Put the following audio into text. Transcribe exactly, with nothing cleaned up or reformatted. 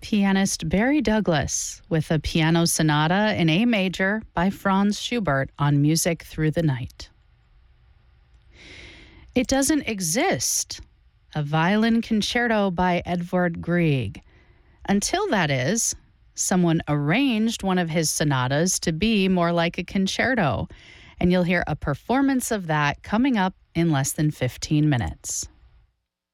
pianist Barry Douglas with a piano sonata in A major by Franz Schubert on Music Through the Night. It Doesn't Exist, a violin concerto by Edvard Grieg. Until that is, someone arranged one of his sonatas to be more like a concerto, and you'll hear a performance of that coming up in less than fifteen minutes.